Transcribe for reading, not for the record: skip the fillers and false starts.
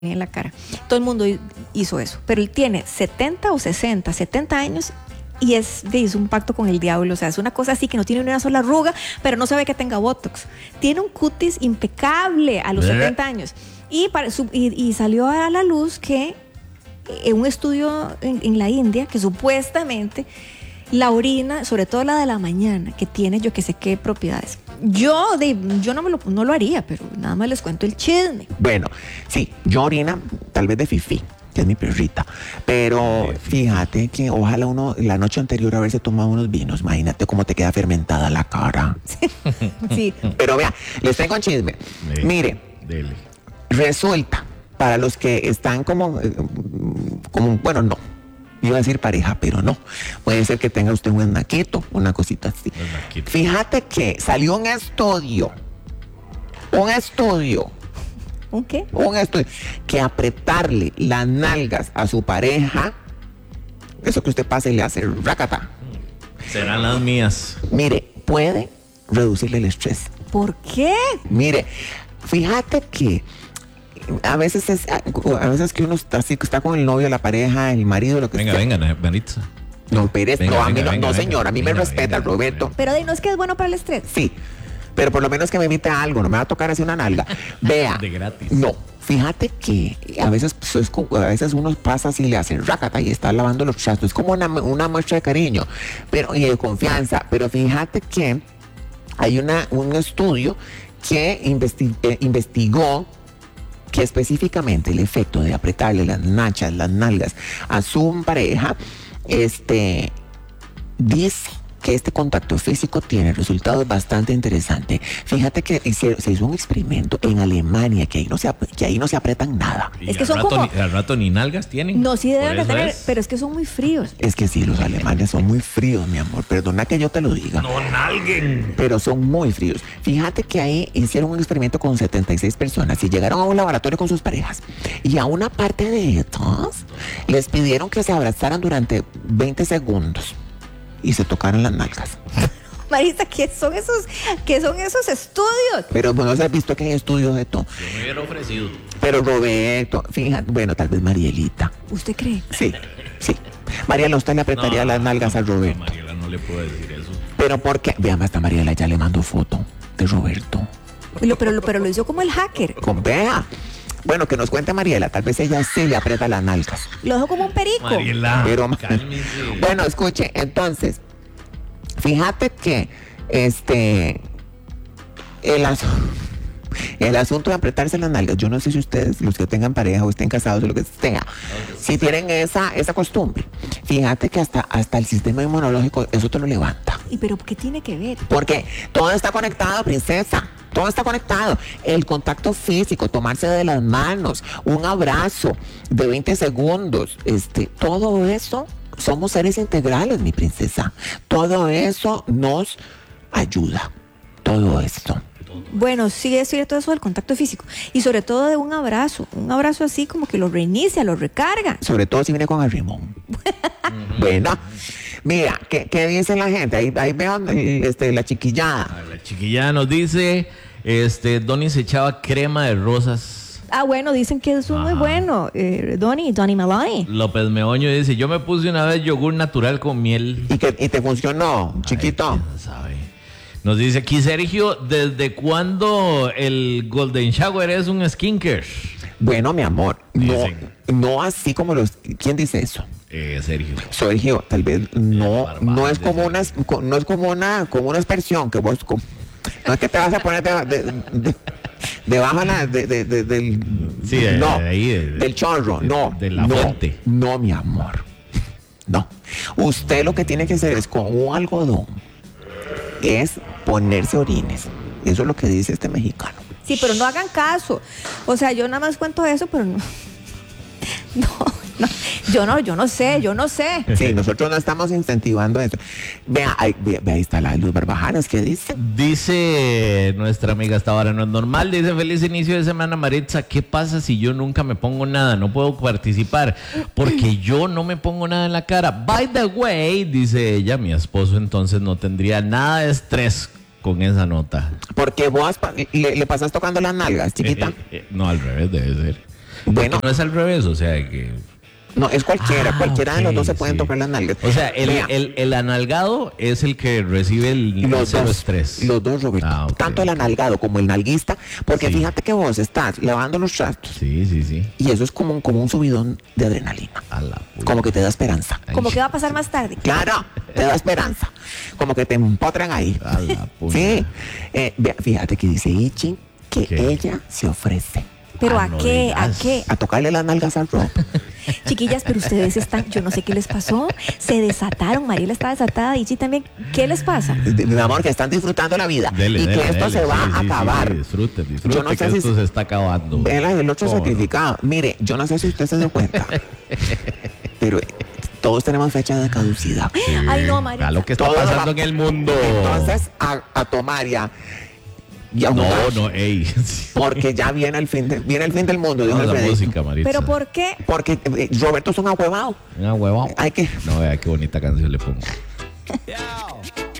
en la cara. Todo el mundo hizo eso, pero él tiene 70 años y es un pacto con el diablo. O sea, es una cosa así que no tiene ni una sola arruga, pero no se ve que tenga botox. Tiene un cutis impecable a los 70 años. Y salió a la luz que un estudio en la India, que supuestamente la orina, sobre todo la de la mañana, que tiene yo que sé qué propiedades. Yo no lo haría, pero nada más les cuento el chisme. Bueno, sí, yo orina tal vez de Fifi, que es mi perrita, pero fíjate que ojalá uno la noche anterior haberse tomado unos vinos, imagínate cómo te queda fermentada la cara. Sí. Pero vea, les traigo un chisme. Mire, resulta, para los que están como, bueno, no. Iba a decir pareja, pero no. Puede ser que tenga usted un naquito, una cosita así. Fíjate que salió un estudio. ¿Un qué? Un estudio. Que apretarle las nalgas a su pareja, eso que usted pasa y le hace racata. Serán las mías. Mire, puede reducirle el estrés. ¿Por qué? Mire, fíjate que a veces que uno está así, que está con el novio, la pareja, el marido, lo que sea. Venga, Maritza. No, Pérez, no, señor, a mí me respeta, Roberto. Pero no es que es bueno para el estrés. Sí, pero por lo menos que me evite algo, no me va a tocar así una nalga. Vea. De gratis. No, fíjate que a veces uno pasa así y le hacen racata y está lavando los trastos. Es como una muestra de cariño y de confianza. Pero fíjate que hay un estudio que investigó que específicamente el efecto de apretarle las nalgas a su pareja, dice que este contacto físico tiene resultados bastante interesantes. Fíjate que se hizo un experimento en Alemania, que ahí no se apretan nada. Es que al rato ni nalgas tienen. No, sí deben de tener, pero es que son muy fríos. Es que sí, los alemanes son muy fríos, mi amor. Perdona que yo te lo diga. No nalguen. Pero son muy fríos. Fíjate que ahí hicieron un experimento con 76 personas y llegaron a un laboratorio con sus parejas. Y a una parte de estas les pidieron que se abrazaran durante 20 segundos. Y se tocaron las nalgas. Marisa, ¿qué son esos estudios? Pero bueno, ¿has visto que hay estudios de todo? Yo me hubiera ofrecido. Pero Roberto, fíjate, bueno, tal vez Marielita. ¿Usted cree? Sí. Mariela, usted le apretaría las nalgas a Roberto. A Mariela no le puedo decir eso. Pero ¿por qué? Vean, hasta Mariela ya le mandó foto de Roberto. Pero lo hizo como el hacker. Vea. Bueno, que nos cuente Mariela, tal vez ella sí le aprieta las nalgas. Lo dejó como un perico. Mariela, pero, cálmese. Bueno, escuche, entonces, fíjate que el asunto de apretarse las nalgas, yo no sé si ustedes, los que tengan pareja o estén casados o lo que sea, si tienen esa costumbre, fíjate que hasta el sistema inmunológico, eso te lo levanta. ¿Y pero qué tiene que ver? Porque todo está conectado, princesa. Todo está conectado. El contacto físico, tomarse de las manos, un abrazo de 20 segundos, todo eso, somos seres integrales, mi princesa. Todo eso nos ayuda. Todo esto. Bueno, sí es cierto eso del contacto físico. Y sobre todo de un abrazo. Un abrazo así como que lo reinicia, lo recarga. Sobre todo si viene con el rimón. Bueno, mira, ¿qué dice la gente? Ahí veo la chiquillada. La chiquillada nos dice, Donny se echaba crema de rosas. Ah, bueno, dicen que es muy bueno. Donny Meloni. López Meoño dice, yo me puse una vez yogur natural con miel. ¿Y te funcionó, chiquito? ¿Quién sabe? Nos dice aquí Sergio, ¿desde cuándo el Golden Shower es un skincare? Bueno, mi amor, no así como ¿quién dice eso? Sergio, tal vez no es como una expresión que vos, no es que te vas a poner debajo del chorro, no, de la fuente. No, mi amor, no. Usted lo que tiene que hacer es con un algodón, es ponerse orines. Eso es lo que dice este mexicano. Sí, pero no hagan caso. O sea, yo nada más cuento eso, pero no. Yo no sé. Sí, nosotros no estamos incentivando eso. Vea, ahí está la Luz Barbajanes, ¿qué dice? Dice nuestra amiga, hasta ahora no es normal. Dice, feliz inicio de semana, Maritza. ¿Qué pasa si yo nunca me pongo nada? No puedo participar porque yo no me pongo nada en la cara. By the way, dice ella, mi esposo entonces no tendría nada de estrés con esa nota. Porque vos le pasas tocando las nalgas, chiquita. No, al revés debe ser. Bueno, No es al revés, o sea que... no, es cualquiera. Cualquiera de los ok, dos se pueden sí. tocar las nalgas. O sea, Vea, el analgado es el que recibe el los cero dos, estrés. los dos, Roberto. Ah, ok, Tanto el ok. analgado como el nalguista, porque Sí. fíjate que vos estás lavando los trastos Sí, sí, sí. y eso es como un subidón de adrenalina. A la puta. Como que te da esperanza. Como que va a pasar más tarde. Claro, te da esperanza. Como que te empotran ahí. A la puta. Sí. Vea, fíjate que dice Ichi que ¿Qué? ella se ofrece ¿Pero Ah, a no qué? ¿A digas. qué? a tocarle las nalgas al Rob. Chiquillas, pero ustedes están, yo no sé qué les pasó. Se desataron. Mariela está desatada. Ichi también. ¿Qué les pasa? Mi amor, que están disfrutando la vida Dele, y dele, que esto dele. se va Sí, a sí, acabar. Sí, disfrute, Yo no sé que si esto se está acabando. El otro ¿Cómo no? certificado. Mire, yo no sé si usted se dio cuenta, pero todos tenemos fecha de caducidad. Sí. Ay, no, María. A lo que está Todo pasando va- en el mundo. Entonces, a tomar ya. Y a jugar, No, ey. porque ya viene el fin del mundo, dijo Vamos el a la Freddy. música, Maritza. ¿Pero por qué? Porque Roberto es un ahuevado. Una hueva. Hay que No vea qué bonita canción le pongo. Yo.